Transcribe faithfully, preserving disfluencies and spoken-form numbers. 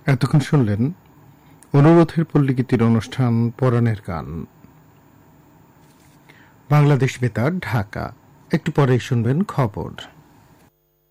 এতক্ষণ শুনলেন অনুরোধের পল্লীগীতির অনুষ্ঠান পরাণের গান। বাংলাদেশ বেতার ঢাকা। একটু পরেই শুনবেন খবর।